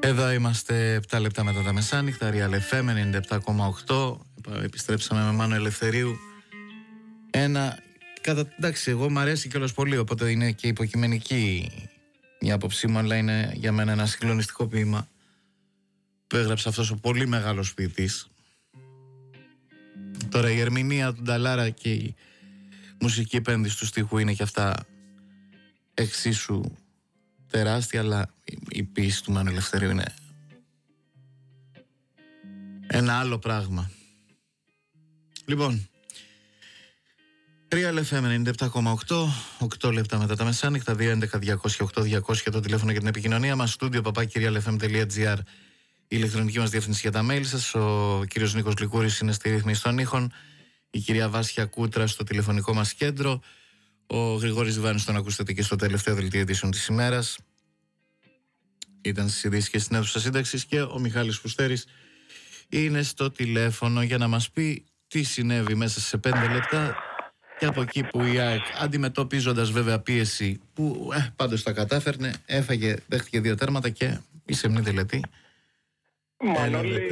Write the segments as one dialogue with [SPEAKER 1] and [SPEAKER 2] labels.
[SPEAKER 1] Εδώ είμαστε 7 λεπτά μετά τα μεσάνυχτα, Real FM 97,8. Επιστρέψαμε με Μάνο Ελευθερίου. Εντάξει, εγώ μου αρέσει κιόλας πολύ, οπότε είναι και υποκειμενική η άποψή μου, αλλά είναι για μένα ένα συγκλονιστικό ποίημα που έγραψε αυτός ο πολύ μεγάλος ποιητής. Τώρα η ερμηνεία του Νταλάρα και η μουσική επένδυση του στίχου είναι και αυτά εξίσου τεράστια, αλλά η ποίηση του Μάνου Ελευθερίου είναι ένα άλλο πράγμα. Λοιπόν, Real FM 97,8, 8 λεπτά μετά τα μεσάνυχτα, 211-208-200 το τηλέφωνο για την επικοινωνία μας, στούντιο papakirialfm.gr, η ηλεκτρονική μας διεύθυνση για τα mail σας. Ο κύριος Νίκος Γλυκούρης είναι στη ρύθμιση των ήχων, η κυρία Βάσια Κούτρα στο τηλεφωνικό μας κέντρο, ο Γρηγόρης Διβάνης τον ακούσατε και στο τελευταίο δελτίο ειδήσεων της ημέρας, ήταν στις ειδήσεις και στην αίθουσα σύνταξης, και ο Μιχάλης Φουστέρης είναι στο τηλέφωνο για να μας πει τι συνέβη μέσα σε 5 λεπτά και από εκεί που η ΑΕΚ, αντιμετωπίζοντας βέβαια πίεση που πάντως τα κατάφερνε, δέχτηκε 2 τέρματα και η σεμνή τελετή.
[SPEAKER 2] Μανώλη,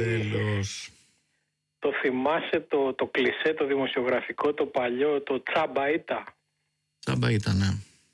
[SPEAKER 2] το θυμάσαι το κλισέ, το δημοσιογραφικό, το παλιό, το τσαμπαΐτα?
[SPEAKER 1] Τσαμπαΐτα, ναι.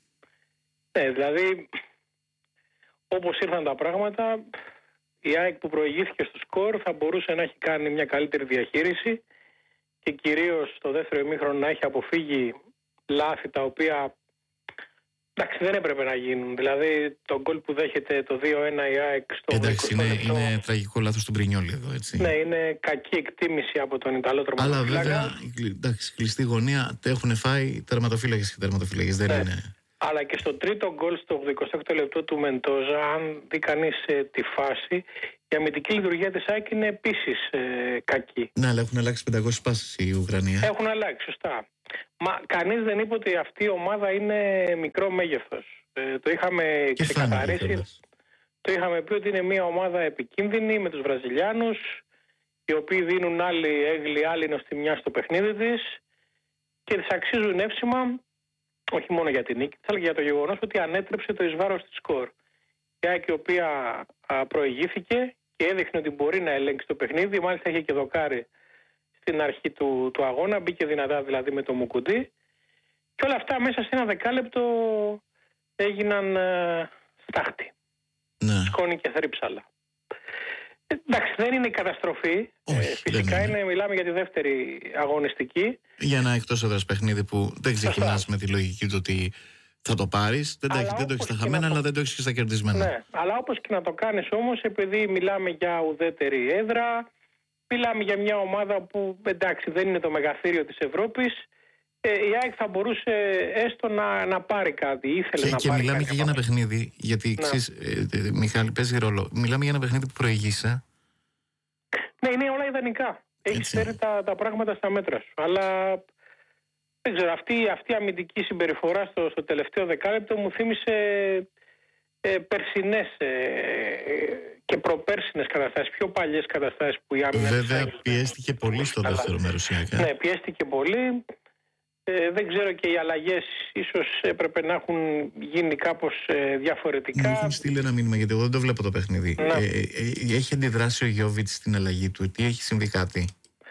[SPEAKER 2] Δηλαδή, όπως ήρθαν τα πράγματα, η ΑΕΚ που προηγήθηκε στο σκορ θα μπορούσε να έχει κάνει μια καλύτερη διαχείριση και κυρίως στο δεύτερο ημίχρονο να έχει αποφύγει λάθη τα οποία, εντάξει, δεν έπρεπε να γίνουν. Δηλαδή το γκολ που δέχεται το 2-1 η ΑΕΚ στο 20 λεπτό.
[SPEAKER 1] Είναι τραγικό λάθος του Μπρινιόλι εδώ, έτσι.
[SPEAKER 2] Ναι, είναι κακή εκτίμηση από τον Ιταλό τερματοφύλακα.
[SPEAKER 1] Αλλά βέβαια, εντάξει, κλειστή γωνία έχουν φάει τερματοφύλακες και τερματοφύλακες, δεν είναι.
[SPEAKER 2] Αλλά και στο τρίτο γκολ στο 86 λεπτό του Μεντόζα, αν δει κανείς τη φάση, η αμυντική λειτουργία της ΑΕΚ είναι επίσης κακή.
[SPEAKER 1] Ναι, αλλά έχουν αλλάξει 500 πάσεις η Ουκρανία.
[SPEAKER 2] Έχουν αλλάξει, σωστά. Μα κανείς δεν είπε ότι αυτή η ομάδα είναι μικρό μέγεθος. Το είχαμε ξεκαθαρίσει. Το είχαμε πει ότι είναι μια ομάδα επικίνδυνη με τους Βραζιλιάνους, οι οποίοι δίνουν άλλη έγκλη, άλλη νοστιμιά στο παιχνίδι της και της αξίζουν εύσημα, όχι μόνο για την νίκη, αλλά και για το γεγονός ότι ανέτρεψε το εις βάρος της σκορ. Η ΑΕΚ, η οποία προηγήθηκε και έδειχνε ότι μπορεί να ελέγξει το παιχνίδι, μάλιστα είχε και δοκάρει στην αρχή του αγώνα, μπήκε δυνατά δηλαδή με το Μουκουντή, και όλα αυτά μέσα σε ένα δεκάλεπτο έγιναν στάχτη.
[SPEAKER 1] Ναι.
[SPEAKER 2] Σκόνη και θρύψαλα. Εντάξει, δεν είναι η καταστροφή. Φυσικά μιλάμε για τη δεύτερη αγωνιστική.
[SPEAKER 1] Για ένα εκτός έδρας παιχνίδι που δεν ξεκινάς με τη λογική του ότι θα το πάρεις. Δεν το έχεις στα χαμένα, αλλά δεν το έχεις και στα κερδισμένα.
[SPEAKER 2] Ναι, αλλά όπως και να το κάνεις όμως, επειδή μιλάμε για ουδέτερη έδρα, μιλάμε για μια ομάδα που, εντάξει, δεν είναι το μεγαθύριο της Ευρώπης, η ΑΕΚ θα μπορούσε έστω να πάρει κάτι. Ήθελε να
[SPEAKER 1] και
[SPEAKER 2] πάρει
[SPEAKER 1] μιλάμε
[SPEAKER 2] κάτι
[SPEAKER 1] και για ένα παιχνίδι, γιατί Μιχάλη, παίζει ρόλο. Μιλάμε για ένα παιχνίδι που προηγείσαι.
[SPEAKER 2] Ναι, είναι όλα ιδανικά. Έχεις φέρει τα πράγματα στα μέτρα σου. Αλλά δεν ξέρω, αυτή η αμυντική συμπεριφορά στο τελευταίο δεκάλεπτο μου θύμισε περσινές και προπέρσινες καταστάσεις, πιο παλιές καταστάσεις που η άμυνα.
[SPEAKER 1] Βέβαια πιέστηκε πολύ στο δεύτερο μέρος.
[SPEAKER 2] Ναι, πιέστηκε πολύ. Δεν ξέρω, και οι αλλαγές ίσως έπρεπε να έχουν γίνει κάπως διαφορετικά.
[SPEAKER 1] Μου έχουν στείλει ένα μήνυμα, γιατί εγώ δεν το βλέπω το παιχνίδι. Έχει αντιδράσει ο Γιώβιτς στην αλλαγή του? Τι έχει συμβεί, κάτι?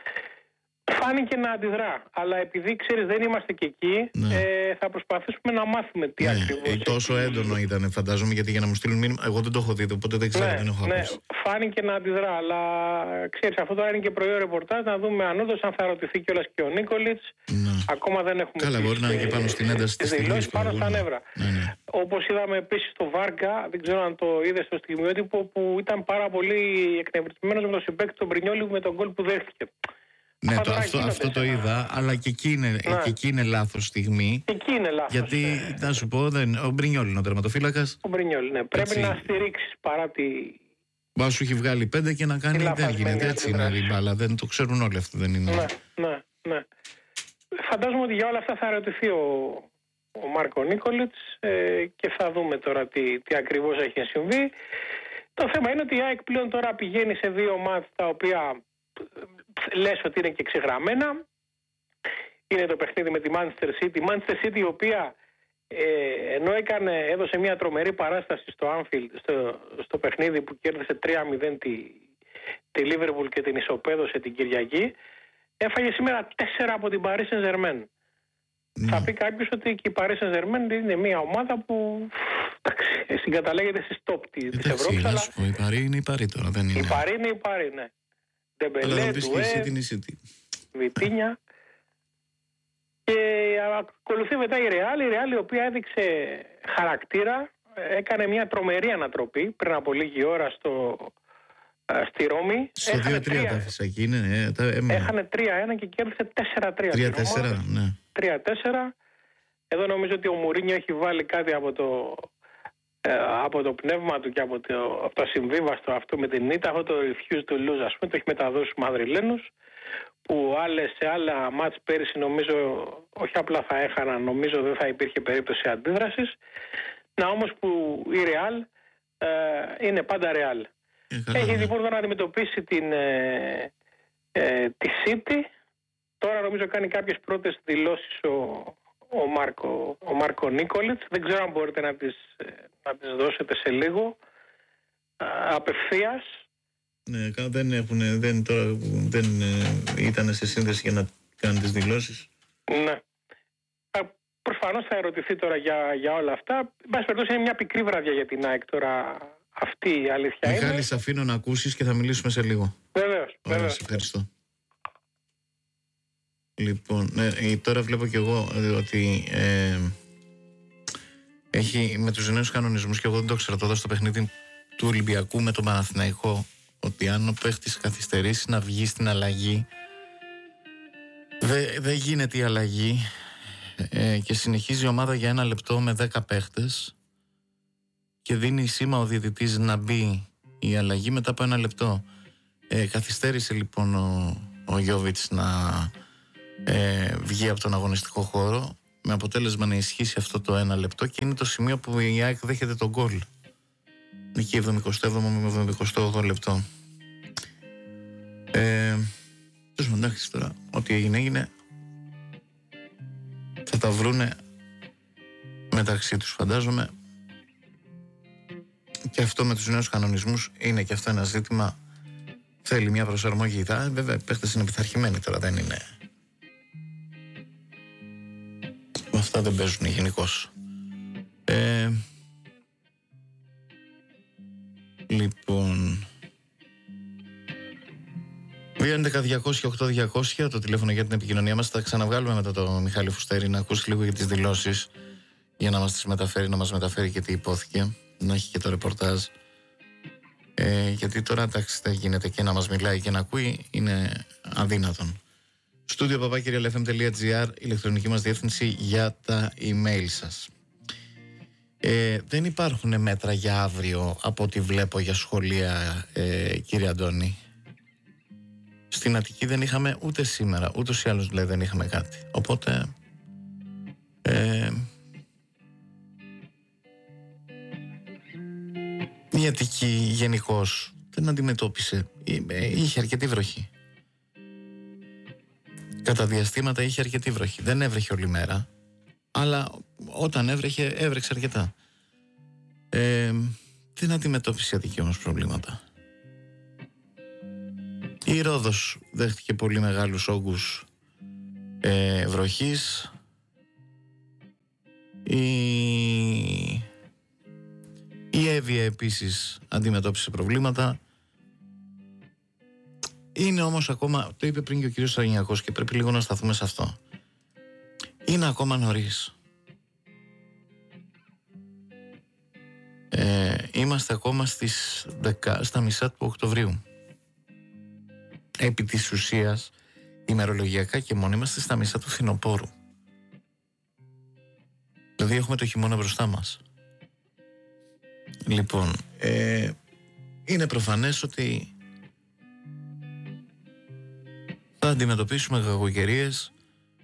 [SPEAKER 2] Φάνηκε να αντιδρά, αλλά επειδή ξέρεις δεν είμαστε και εκεί, θα προσπαθήσουμε να μάθουμε τι ακριβώς.
[SPEAKER 1] Τόσο έντονο ήταν, φαντάζομαι, γιατί για να μου στείλουν μήνυμα, εγώ δεν το έχω δει, οπότε δεν ξέρω, δεν έχω ακούσει.
[SPEAKER 2] Φάνηκε να αντιδρά, αλλά ξέρεις, αυτό τώρα είναι και προϊόν ρεπορτάζ, να δούμε αν θα ρωτηθεί κιόλας και ο Νίκολιτς. Ακόμα δεν έχουμε.
[SPEAKER 1] Καλά, μπορεί να είναι και πάνω στην ένταση της στιγμής,
[SPEAKER 2] πάνω στα νεύρα. Όπως είδαμε επίσης στο Βάρκα, δεν ξέρω αν το είδες στο στιγμιότυπο, που ήταν πάρα πολύ εκνευρισμένος με τον συμπαίκτη τον Μπρινιόλι με τον γκολ που δέχτηκε.
[SPEAKER 1] Ναι, αυτό το είδα, αλλά και εκεί είναι λάθος στιγμή.
[SPEAKER 2] Εκεί είναι λάθος.
[SPEAKER 1] Γιατί, να σου πω, ο Μπρινιόλι είναι ο τερματοφύλακας.
[SPEAKER 2] Ο Μπρινιόλι, ναι. Πρέπει να στηρίξεις παρά τη.
[SPEAKER 1] Μπα σου έχει βγάλει 5 και να κάνει. Δεν γίνεται, έτσι είναι η μπάλα. Δεν το ξέρουν όλοι αυτό, δεν είναι.
[SPEAKER 2] Ναι. Φαντάζομαι ότι για όλα αυτά θα ερωτηθεί ο Μάρκο Νίκολιτς και θα δούμε τώρα τι ακριβώς έχει συμβεί. Το θέμα είναι ότι η ΑΕΚ πλέον τώρα πηγαίνει σε 2 μάτς τα οποία λες ότι είναι και ξεγραμμένα. Είναι το παιχνίδι με τη Manchester City. Η Manchester City, η οποία ενώ έδωσε μια τρομερή παράσταση στο Anfield, στο παιχνίδι που κέρδισε 3-0 τη Liverpool και την ισοπαίδωσε την Κυριακή, έφαγε σήμερα 4 από την Paris Saint-Germain. Θα πει κάποιος ότι και η Paris Saint-Germain είναι μια ομάδα που συγκαταλέγεται στις top της Ευρώπης. Αλλά
[SPEAKER 1] η Paris είναι η Paris τώρα, δεν είναι.
[SPEAKER 2] Η Paris είναι η Paris, ναι. Ντεμπελέ,
[SPEAKER 1] City.
[SPEAKER 2] Βιτίνια. Και ακολουθεί μετά η Real, η οποία έδειξε χαρακτήρα, έκανε μια τρομερή ανατροπή πριν από λίγη ώρα στη Ρώμη.
[SPEAKER 1] Στο 2-3 τα άφησα εκεί, ναι.
[SPEAKER 2] Έχανε 3-1 και κέρδισε 4-3.
[SPEAKER 1] 3-4, ναι.
[SPEAKER 2] 3-4. Εδώ νομίζω ότι ο Μουρίνιο έχει βάλει κάτι από το πνεύμα του και από το ασυμβίβαστο αυτό με την ήττα, αυτό το refuse to lose, ας πούμε, το έχει μεταδώσει στους Μαδριλένους, που σε άλλα μάτς πέρυσι νομίζω όχι απλά θα έχαναν, νομίζω δεν θα υπήρχε περίπτωση αντίδρασης. Να όμως που η Real είναι πάντα Real. Έχει λοιπόν να αντιμετωπίσει τη City. Τώρα νομίζω κάνει κάποιες πρώτες δηλώσεις ο Μάρκο Νίκολιτς. Δεν ξέρω αν μπορείτε να τις δώσετε σε λίγο απευθείας.
[SPEAKER 1] Ναι, δεν ήταν σε σύνδεση για να κάνει τις δηλώσεις.
[SPEAKER 2] Ναι. Προφανώς θα ερωτηθεί τώρα για όλα αυτά. Εν πάση περιπτώσει είναι μια πικρή βραδιά για την ΑΕΚ τώρα. Αυτή η αλήθεια είναι.
[SPEAKER 1] Μιχάλη, σε αφήνω να ακούσεις και θα μιλήσουμε σε λίγο.
[SPEAKER 2] Βεβαίως.
[SPEAKER 1] Σε ευχαριστώ. Λοιπόν, τώρα βλέπω και εγώ ότι έχει με τους νέους κανονισμούς, και εγώ δεν το ξέρω τώρα στο παιχνίδι του Ολυμπιακού με τον Παναθηναϊκό, ότι αν ο παίχτης καθυστερήσει να βγει στην αλλαγή, δεν γίνεται η αλλαγή και συνεχίζει η ομάδα για 1 λεπτό με 10 παίχτες και δίνει σήμα ο διαιτητής να μπει η αλλαγή μετά από 1 λεπτό. Καθυστέρησε λοιπόν ο Γιώβιτς να βγει από τον αγωνιστικό χώρο, με αποτέλεσμα να ισχύσει αυτό το 1 λεπτό, και είναι το σημείο που η ΑΕΚ δέχεται τον γκολ. Εκεί 77 με 78 λεπτό. Εντάξει τώρα, ό,τι έγινε θα τα βρούνε μεταξύ τους, φαντάζομαι. Και αυτό με τους νέους κανονισμούς είναι και αυτό ένα ζήτημα. Θέλει μια προσαρμογή. Βέβαια, οι παίχτες είναι πειθαρχημένοι τώρα, δεν είναι. Αυτά δεν παίζουν γενικώς. Λοιπόν, 2.11.200.8.200 το τηλέφωνο για την επικοινωνία μας. Θα ξαναβγάλουμε μετά το Μιχάλη Φουστέρη να ακούσει λίγο για τις δηλώσεις, για να μας τις μεταφέρει, να μας μεταφέρει και τι υπόθηκε, να έχει και το ρεπορτάζ. Γιατί τώρα εντάξει, δεν γίνεται και να μας μιλάει και να ακούει, είναι αδύνατον. studio@realfm.gr, ηλεκτρονική μας διεύθυνση για τα email σας. Δεν υπάρχουν μέτρα για αύριο από ό,τι βλέπω για σχολεία, κύριε Αντώνη. Στην Αττική δεν είχαμε ούτε σήμερα, ούτως ή άλλως δηλαδή δεν είχαμε κάτι. Οπότε η Αττική γενικώς δεν αντιμετώπισε, είχε αρκετή βροχή. Κατά διαστήματα είχε αρκετή βροχή. Δεν έβρεχε όλη μέρα, αλλά όταν έβρεχε, έβρεξε αρκετά. Δεν αντιμετώπισε η Αττική όμως προβλήματα. Η Ρόδος δέχτηκε πολύ μεγάλους όγκους βροχής. Η Εύβοια επίσης αντιμετώπισε προβλήματα. Είναι όμως ακόμα, το είπε πριν και ο κύριος Σαρινιακός και πρέπει λίγο να σταθούμε σε αυτό. Είναι ακόμα νωρίς. Είμαστε ακόμα στα μισά του Οκτωβρίου. Επί της ουσίας, ημερολογιακά και μόνο είμαστε στα μισά του φθινοπόρου. Δηλαδή έχουμε το χειμώνα μπροστά μας. Λοιπόν, είναι προφανές ότι θα αντιμετωπίσουμε κακοκαιρίες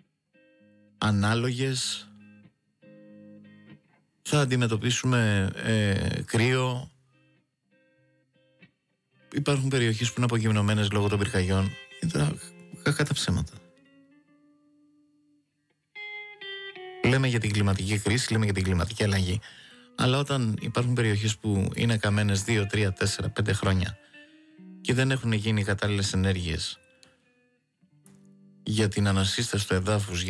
[SPEAKER 1] ανάλογες, θα αντιμετωπίσουμε κρύο. Υπάρχουν περιοχές που είναι απογυμνωμένες λόγω των πυρκαγιών. Είναι τώρα κακά τα ψέματα. Λέμε για την κλιματική κρίση, λέμε για την κλιματική αλλαγή. Αλλά όταν υπάρχουν περιοχές που είναι καμένες 2, 3, 4, 5 χρόνια και δεν έχουν γίνει κατάλληλες ενέργειες για την ανασύσταση του εδάφους,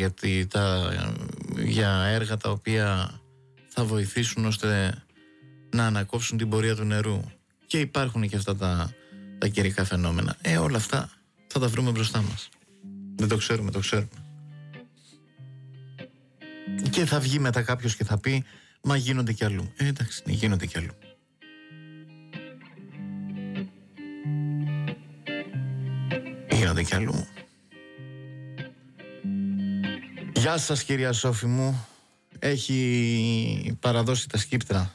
[SPEAKER 1] για έργα τα οποία θα βοηθήσουν ώστε να ανακόψουν την πορεία του νερού, και υπάρχουν και αυτά τα καιρικά φαινόμενα, όλα αυτά θα τα βρούμε μπροστά μας. Δεν το ξέρουμε, το ξέρουμε. Και θα βγει μετά κάποιος και θα πει, μα γίνονται κι αλλού. Εντάξει, γίνονται κι αλλού. Γίνονται κι αλλού. Γεια σας κυρία Σόφη μου. Έχει παραδώσει τα σκύπτρα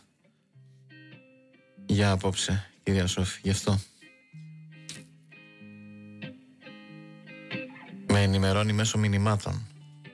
[SPEAKER 1] για απόψε, κυρία Σόφη, γι' αυτό με ενημερώνει μέσω μηνυμάτων.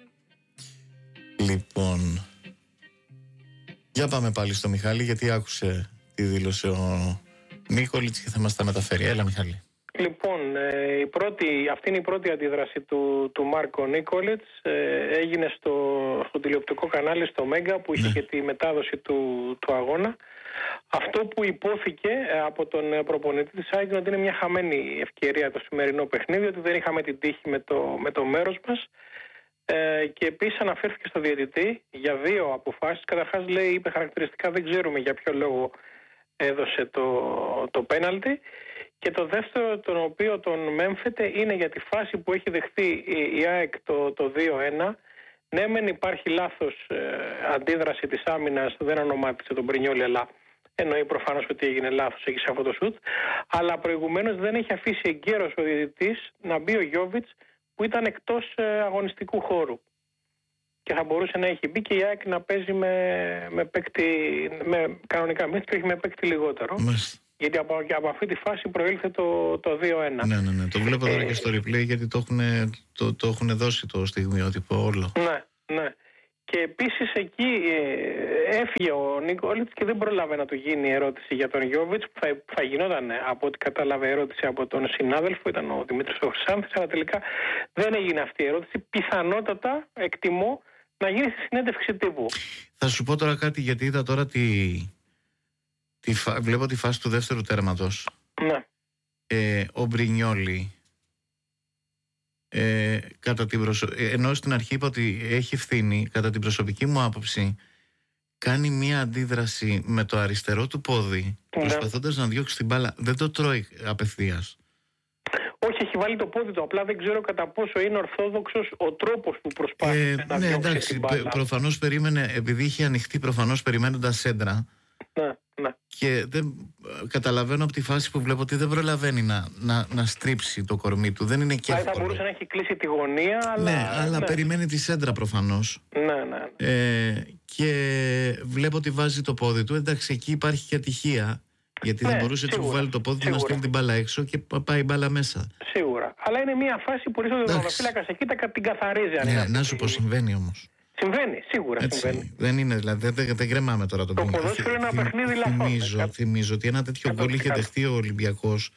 [SPEAKER 1] Λοιπόν, για πάμε πάλι στο Μιχάλη, γιατί άκουσε τη δήλωσε ο Νίκολιτς και θα μας τα μεταφέρει. Έλα Μιχάλη.
[SPEAKER 2] Λοιπόν, αυτή είναι η πρώτη αντίδραση του Μάρκο Νίκολιτς. Έγινε στο τηλεοπτικό κανάλι, στο Μέγκα, που είχε και τη μετάδοση του αγώνα. Αυτό που υπόθηκε από τον προπονητή της ΑΕΚ είναι ότι είναι μια χαμένη ευκαιρία το σημερινό παιχνίδι, ότι δεν είχαμε την τύχη με το μέρος μας. Και επίσης αναφέρθηκε στο διαιτητή για 2 αποφάσεις. Καταρχάς, είπε χαρακτηριστικά, δεν ξέρουμε για ποιο λόγο έδωσε το πέναλτι. Και το δεύτερο, τον οποίο τον μέμφεται, είναι για τη φάση που έχει δεχθεί η ΑΕΚ το 2-1. Ναι, μεν υπάρχει λάθος αντίδραση της άμυνας, δεν ονομάτισε τον Πρινιόλι, αλλά εννοεί προφανώς ότι έγινε λάθος εκεί σε αυτό το σουτ. Αλλά προηγουμένως δεν έχει αφήσει εγκαίρος ο διαιτητής να μπει ο Γιόβιτς, που ήταν εκτός αγωνιστικού χώρου. Και θα μπορούσε να έχει μπει και η ΑΕΚ να παίζει με παίκτη, κανονικά μέση, και όχι με παίκτη λιγότερο. Γιατί από αυτή τη φάση προήλθε το 2-1.
[SPEAKER 1] Ναι. Το βλέπω τώρα και στο replay, γιατί το έχουν δώσει το στιγμιότυπο όλο.
[SPEAKER 2] Ναι. Και επίσης εκεί έφυγε ο Νίκολιτς και δεν πρόλαβε να του γίνει η ερώτηση για τον Γιόβιτς, που θα γινόταν, από ό,τι κατάλαβε, ερώτηση από τον συνάδελφο, ήταν ο Δημήτρης ο Χρυσάνθης, αλλά τελικά δεν έγινε αυτή η ερώτηση. Πιθανότατα, εκτιμώ, να γίνει στη συνέντευξη τύπου.
[SPEAKER 1] Θα σου πω τώρα κάτι, γιατί είδα τώρα βλέπω τη φάση του δεύτερου τέρματος.
[SPEAKER 2] Ναι.
[SPEAKER 1] Ο Μπρινιόλι, ενώ στην αρχή είπα ότι έχει ευθύνη, κατά την προσωπική μου άποψη, κάνει μία αντίδραση με το αριστερό του πόδι, προσπαθώντας να διώξει την μπάλα. Δεν το τρώει απευθείας.
[SPEAKER 2] Όχι, έχει βάλει το πόδι του. Απλά δεν ξέρω κατά πόσο είναι ορθόδοξος ο τρόπος που προσπάθησε να διώξει την μπάλα.
[SPEAKER 1] Προφανώς περίμενε, επειδή είχε ανοιχτεί, προφανώς περιμένοντας σέντρα.
[SPEAKER 2] Ναι.
[SPEAKER 1] Και καταλαβαίνω από τη φάση που βλέπω ότι δεν προλαβαίνει να στρίψει το κορμί του. Δεν είναι και εύκολο.
[SPEAKER 2] Θα μπορούσε να έχει κλείσει τη γωνία, αλλά
[SPEAKER 1] περιμένει τη σέντρα προφανώς.
[SPEAKER 2] Ναι.
[SPEAKER 1] Και βλέπω ότι βάζει το πόδι του. Εντάξει, εκεί υπάρχει και ατυχία. Γιατί δεν μπορούσε έτσι που βάλει το πόδι του να στείλει την μπάλα έξω και πάει η μπάλα μέσα.
[SPEAKER 2] Σίγουρα. Αλλά είναι μια φάση που ρίχνει ο τερματοφύλακας εκεί, την καθαρίζει.
[SPEAKER 1] Να σου πω, συμβαίνει όμως.
[SPEAKER 2] Συμβαίνει, σίγουρα συμβαίνει.
[SPEAKER 1] Δεν είναι, δηλαδή, δεν κρεμάμε τώρα το
[SPEAKER 2] παιχνίδι. Το ποδόσφαιρο είναι ένα παιχνίδι λαθών.
[SPEAKER 1] Θυμίζω ότι ένα τέτοιο γκολ είχε δεχτεί ο Ολυμπιακός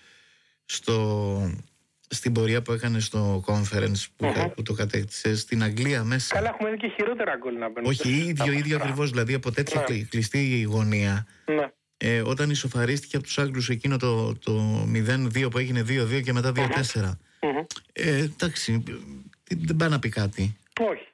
[SPEAKER 1] στην πορεία που έκανε στο conference που το κατέκτησε στην Αγγλία μέσα.
[SPEAKER 2] Καλά, έχουμε δει και χειρότερα γκολ να μπαίνουν.
[SPEAKER 1] Όχι, ίδιο ακριβώς, δηλαδή από τέτοια κλειστή γωνία. Όταν ισοφαρίστηκε από τους Άγγλους εκείνο το 0-2 που έγινε 2-2 και μετά 2-4. Εντάξει, δεν πάει να πει κάτι.
[SPEAKER 2] Όχι.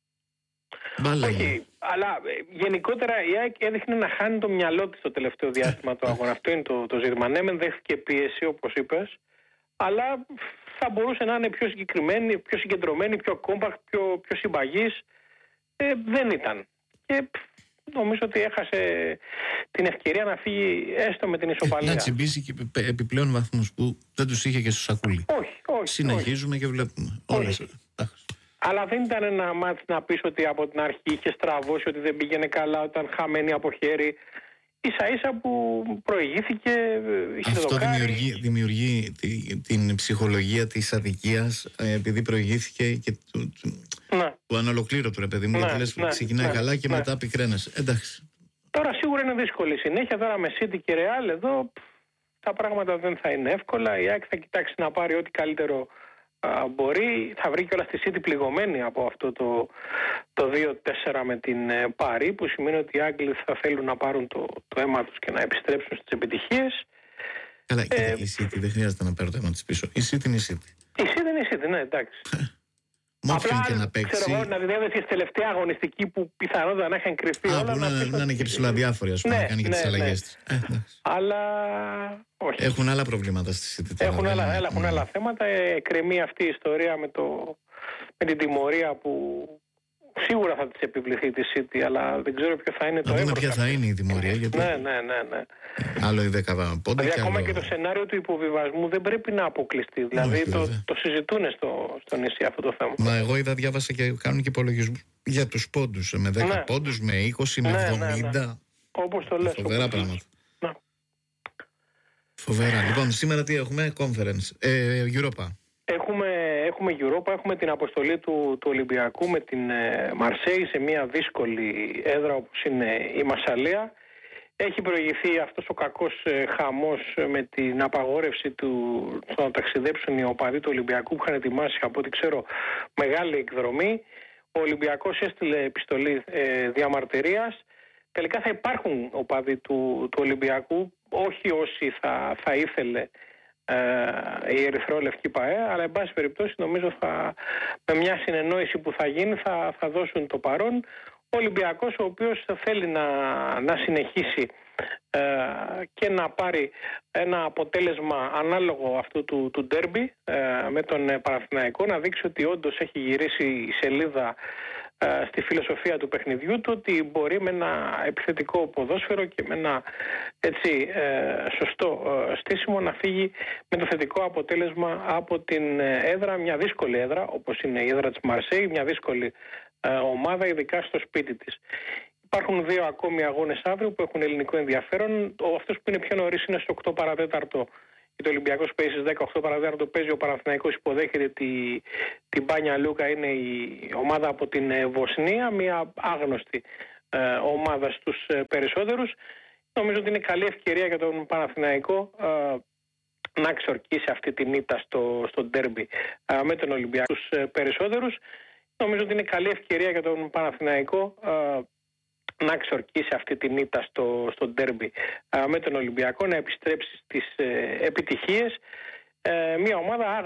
[SPEAKER 2] Όχι, αλλά γενικότερα η ΑΕΚ έδειχνε να χάνει το μυαλό της το τελευταίο διάστημα του αγώνα. Αυτό είναι το ζήτημα. Ναι, μεν δέχτηκε πίεση, όπως είπες, αλλά θα μπορούσε να είναι πιο συγκεκριμένη, πιο συγκεντρωμένη, πιο compact, πιο συμπαγής. Δεν ήταν. Και νομίζω ότι έχασε την ευκαιρία να φύγει έστω με την ισοπαλία.
[SPEAKER 1] Να τσιμπήσει και επιπλέον βαθμούς που δεν τους είχε και στο σακούλι.
[SPEAKER 2] Όχι.
[SPEAKER 1] Συνεχίζουμε και βλέπουμε.
[SPEAKER 2] Αλλά δεν ήταν ένα μάτς να πεις ότι από την αρχή είχε στραβώσει, ότι δεν πήγαινε καλά, όταν χαμένη από χέρι. Ίσα-ίσα που προηγήθηκε.
[SPEAKER 1] Αυτό δημιουργεί την ψυχολογία της αδικίας, επειδή προηγήθηκε και του ανολοκλήρωτου, ρε παιδί μου. Ξεκινάει καλά και μετά πικραίνεσαι. Εντάξει.
[SPEAKER 2] Τώρα σίγουρα είναι δύσκολη συνέχεια. Τώρα με City και Real εδώ τα πράγματα δεν θα είναι εύκολα. Η ΑΕΚ θα κοιτάξει να πάρει ό,τι καλύτερο μπορεί, θα βρει κιόλας τη City πληγωμένη από αυτό το 2-4 με την Πάρη, που σημαίνει ότι οι Άγγλοι θα θέλουν να πάρουν το αίμα τους και να επιστρέψουν στις επιτυχίες.
[SPEAKER 1] Καλά, η City δεν χρειάζεται να πάρει το αίμα της πίσω. Η City είναι η City.
[SPEAKER 2] Η City είναι η City, ναι, εντάξει.
[SPEAKER 1] Όποιον και να παίξει.
[SPEAKER 2] Ξέρω εγώ, να διδεύεται στη τελευταία αγωνιστική που πιθανότατα να είχαν κρυφτεί όλα.
[SPEAKER 1] Να είναι και ψηλοαδιάφοροι, ας πούμε, να κάνει και τις αλλαγές της.
[SPEAKER 2] Αλλά όχι.
[SPEAKER 1] Έχουν άλλα προβλήματα στη City.
[SPEAKER 2] Έχουν άλλα θέματα. Εκκρεμεί αυτή η ιστορία με την τιμωρία που σίγουρα θα της επιβληθεί τη City, αλλά δεν ξέρω ποιο θα είναι το
[SPEAKER 1] έμπρος. Ποια θα είναι η τιμωρία. Γιατί...
[SPEAKER 2] Ναι.
[SPEAKER 1] Άλλο οι 10 πόντα.
[SPEAKER 2] Δηλαδή, ακόμα και το σενάριο του υποβιβασμού δεν πρέπει να αποκλειστεί. Δηλαδή, το συζητούν στο νησί αυτό το θέμα.
[SPEAKER 1] Μα εγώ διάβασα και κάνουν και υπολογισμούς για τους πόντους. Με 10 πόντους, με 20, με 70.
[SPEAKER 2] Όπως το λες.
[SPEAKER 1] Φοβερά πράγματα. Φοβερά. Λοιπόν, σήμερα τι έχουμε? Conference. Europa.
[SPEAKER 2] Έχουμε Europa, έχουμε την αποστολή του Ολυμπιακού με την Μαρσέη σε μια δύσκολη έδρα όπως είναι η Μασσαλία. Έχει προηγηθεί αυτός ο κακός χαμός με την απαγόρευση στο να ταξιδέψουν οι οπαδοί του Ολυμπιακού που είχαν ετοιμάσει, από ό,τι ξέρω, μεγάλη εκδρομή. Ο Ολυμπιακός έστειλε επιστολή διαμαρτυρίας. Τελικά θα υπάρχουν οπαδοί του Ολυμπιακού, όχι όσοι θα ήθελε η Ερυθρόλευκη ΠΑΕ, αλλά εν πάση περιπτώσει νομίζω με μια συνεννόηση που θα γίνει θα δώσουν το παρόν. Ο Ολυμπιακός, ο οποίος θέλει να συνεχίσει και να πάρει ένα αποτέλεσμα ανάλογο αυτού του ντέρμπι με τον Παναθηναϊκό, να δείξει ότι όντως έχει γυρίσει η σελίδα στη φιλοσοφία του παιχνιδιού του, ότι μπορεί με ένα επιθετικό ποδόσφαιρο και με ένα έτσι σωστό στήσιμο να φύγει με το θετικό αποτέλεσμα από την έδρα, μια δύσκολη έδρα όπως είναι η έδρα της Μαρσέη, μια δύσκολη ομάδα, ειδικά στο σπίτι της. Υπάρχουν 2 ακόμη αγώνες αύριο που έχουν ελληνικό ενδιαφέρον. Αυτός που είναι πιο νωρίς είναι στο 8 παρατέταρτο. Το Ολυμπιακός παίζει στις 18 παρατέταρτο, παίζει ο Παναθηναϊκός, υποδέχεται την Μπάνια Λούκα, είναι η ομάδα από την Βοσνία, μια άγνωστη ομάδα στους περισσότερους. Νομίζω ότι είναι καλή ευκαιρία για τον Παναθηναϊκό να ξορκίσει αυτή την ήττα στο ντέρμπι με τον Ολυμπιακό στους περισσότερους. Νομίζω ότι είναι καλή ευκαιρία για τον Παναθηναϊκό να ξορκίσει αυτή την ήττα στο ντέρμπι με τον Ολυμπιακό, να επιστρέψει στις επιτυχίες. Μια ομάδα